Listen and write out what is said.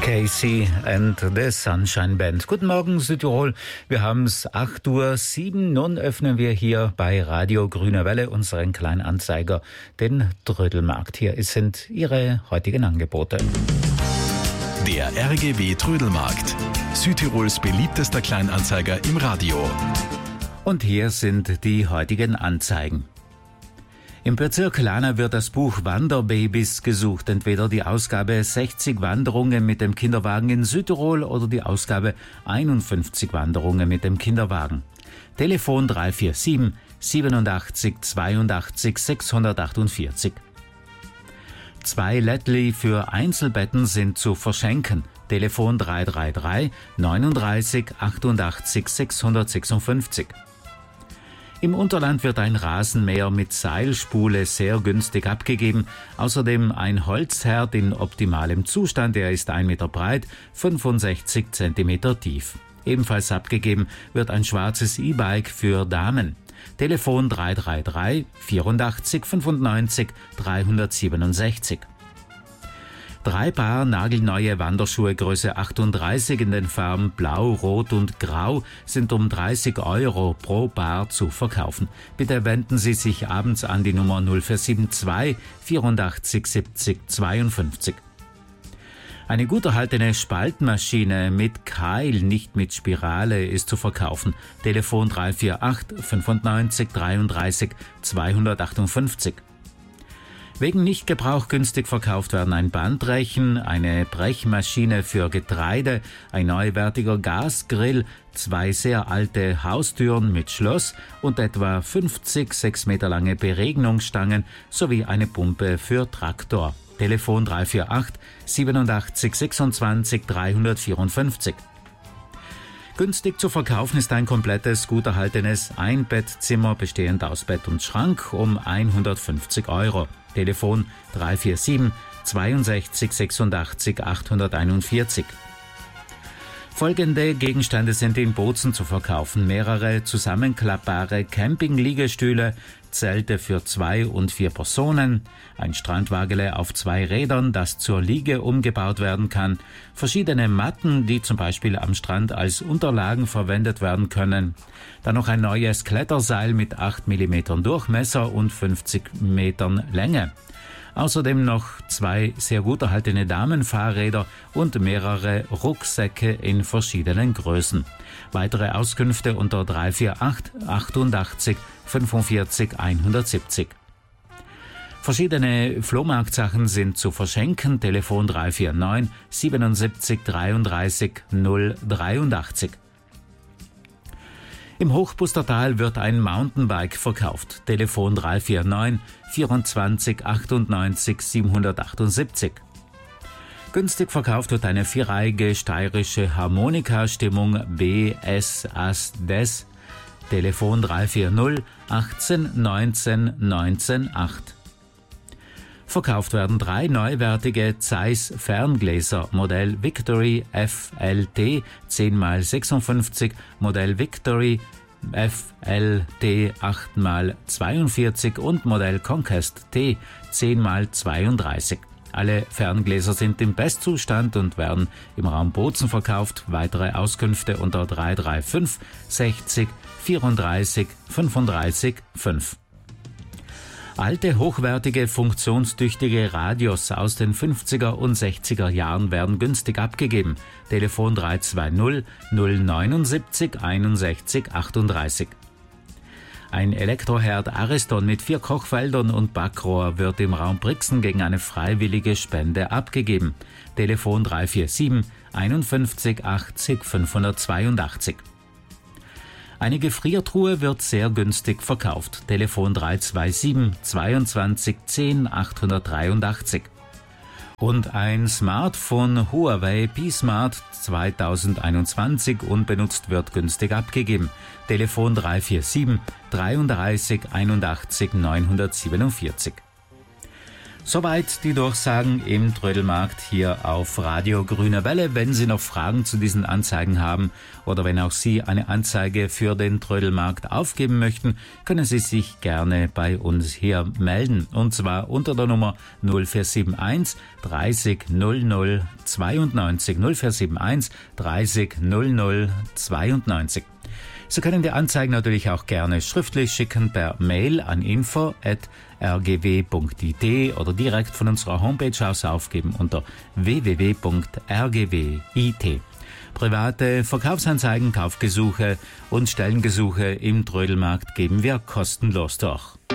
Casey and the Sunshine Band. Guten Morgen Südtirol, wir haben es 8:07 Uhr. Nun öffnen wir hier bei Radio Grüne Welle unseren kleinen Anzeiger, den Trödelmarkt. Hier sind Ihre heutigen Angebote. Der RGW Trödelmarkt, Südtirols beliebtester Kleinanzeiger im Radio. Und hier sind die heutigen Anzeigen. Im Bezirk Lana wird das Buch Wanderbabys gesucht. Entweder die Ausgabe 60 Wanderungen mit dem Kinderwagen in Südtirol oder die Ausgabe 51 Wanderungen mit dem Kinderwagen. Telefon 347 87 82 648. 2 Lättli für Einzelbetten sind zu verschenken. Telefon 333 39 88 656. Im Unterland wird ein Rasenmäher mit Seilspule sehr günstig abgegeben. Außerdem ein Holzherd in optimalem Zustand. Er ist 1 Meter breit, 65 Zentimeter tief. Ebenfalls abgegeben wird ein schwarzes E-Bike für Damen. Telefon 333 84 95 367. 3 Paar nagelneue Wanderschuhe Größe 38 in den Farben Blau, Rot und Grau sind um 30 € pro Paar zu verkaufen. Bitte wenden Sie sich abends an die Nummer 0472 84 70 52. Eine gut erhaltene Spaltmaschine mit Keil, nicht mit Spirale, ist zu verkaufen. Telefon 348 95 33 258. Wegen Nichtgebrauch günstig verkauft werden ein Bandrechen, eine Brechmaschine für Getreide, ein neuwertiger Gasgrill, 2 sehr alte Haustüren mit Schloss und etwa 50 6 Meter lange Beregnungsstangen sowie eine Pumpe für Traktor. Telefon 348 87 26 354. Günstig zu verkaufen ist ein komplettes, gut erhaltenes Einbettzimmer, bestehend aus Bett und Schrank, um 150 €. Telefon 347 62 86 841. Folgende Gegenstände sind in Bozen zu verkaufen. Mehrere zusammenklappbare Campingliegestühle, Zelte für 2 und 4 Personen, ein Strandwagele auf 2 Rädern, das zur Liege umgebaut werden kann, verschiedene Matten, die zum Beispiel am Strand als Unterlagen verwendet werden können, dann noch ein neues Kletterseil mit 8 mm Durchmesser und 50 Metern Länge. Außerdem noch 2 sehr gut erhaltene Damenfahrräder und mehrere Rucksäcke in verschiedenen Größen. Weitere Auskünfte unter 348 88 45 170. Verschiedene Flohmarktsachen sind zu verschenken. Telefon 349 77 33 083. Im Hochbustertal wird ein Mountainbike verkauft. Telefon 349 24 98 778. Günstig verkauft wird eine 4-reihige steirische Harmonikastimmung BS As Des. Telefon 340 18 19 19 8. Verkauft werden 3 neuwertige Zeiss Ferngläser, Modell Victory FLT 10x56, Modell Victory FLT 8x42 und Modell Conquest T 10x32. Alle Ferngläser sind im Bestzustand und werden im Raum Bozen verkauft. Weitere Auskünfte unter 335 60 34 35 5. Alte, hochwertige, funktionstüchtige Radios aus den 50er und 60er Jahren werden günstig abgegeben. Telefon 320 079 61 38. Ein Elektroherd Ariston mit 4 Kochfeldern und Backrohr wird im Raum Brixen gegen eine freiwillige Spende abgegeben. Telefon 347 51 80 582. Eine Gefriertruhe wird sehr günstig verkauft. Telefon 327 22 10 883. Und ein Smartphone Huawei P-Smart 2021 unbenutzt wird günstig abgegeben. Telefon 347 33 81 947. Soweit die Durchsagen im Trödelmarkt hier auf Radio Grüne Welle. Wenn Sie noch Fragen zu diesen Anzeigen haben oder wenn auch Sie eine Anzeige für den Trödelmarkt aufgeben möchten, können Sie sich gerne bei uns hier melden. Und zwar unter der Nummer 0471 30 00 92. 0471 30 00 92. Sie können die Anzeigen natürlich auch gerne schriftlich schicken per Mail an info@rgw.it oder direkt von unserer Homepage aus aufgeben unter www.rgw.it. Private Verkaufsanzeigen, Kaufgesuche und Stellengesuche im Trödelmarkt geben wir kostenlos durch.